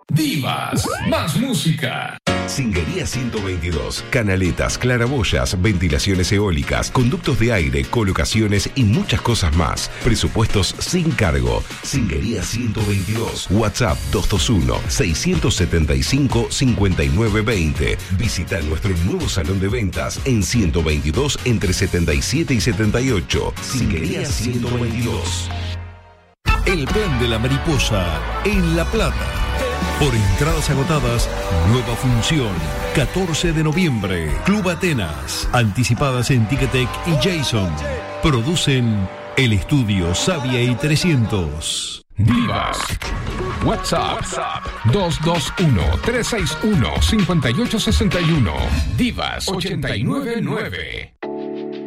Divas, más música. Singuería 122. Canaletas, claraboyas, ventilaciones eólicas, conductos de aire, colocaciones y muchas cosas más. Presupuestos sin cargo. Singuería 122. WhatsApp 221-675-5920. Visita nuestro nuevo salón de ventas en 122 entre 77 y 78. Singuería 122. El Plan de la Mariposa en La Plata. Por entradas agotadas, nueva función, 14 de noviembre, Club Atenas, anticipadas en Ticketek y Jason. Producen El Estudio Savia y 300. Divas. WhatsApp 221-361-5861. Divas 899.